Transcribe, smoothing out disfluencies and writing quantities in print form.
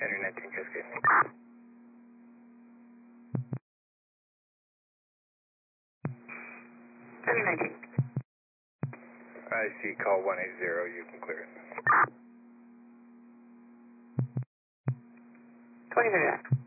Henry 19 Cascade. Henry 19. I see call 180, you can clear it. 2030.